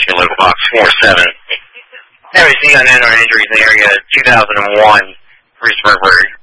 Michigan local box 47. Every C on injuries in the area, 2001, Reeseburg.